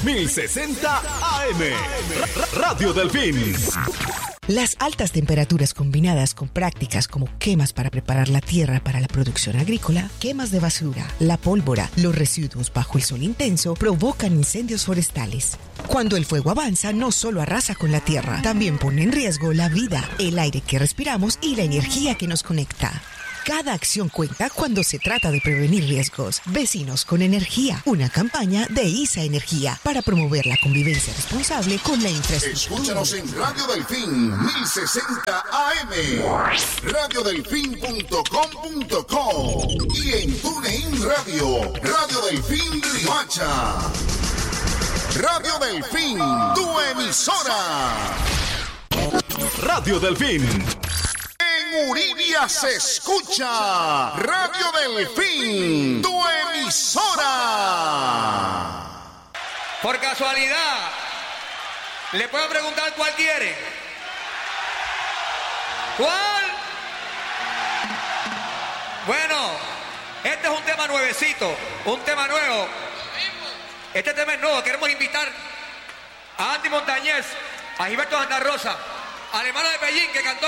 1060 AM. Radio Delfín. Las altas temperaturas combinadas con prácticas como quemas para preparar la tierra para la producción agrícola, quemas de basura, la pólvora, los residuos bajo el sol intenso provocan incendios forestales. Cuando el fuego avanza, no solo arrasa con la tierra, también pone en riesgo la vida, el aire que respiramos y la energía que nos conecta. Cada acción cuenta cuando se trata de prevenir riesgos. Vecinos con Energía, una campaña de ISA Energía para promover la convivencia responsable con la infraestructura. Escúchanos en Radio Delfín 1060 AM, radiodelfin.com.co y en TuneIn Radio, Radio Delfín Riohacha. Radio Delfín, tu emisora. Radio Delfín. En Uribe se escucha Radio Delfín, tu emisora. Por casualidad, ¿le puedo preguntar cuál quiere? ¿Cuál? Bueno, este es un tema nuevecito, un tema nuevo. Este tema es nuevo, queremos invitar a Andy Montañez, a Gilberto Santa Rosa, al hermano de Pellín que cantó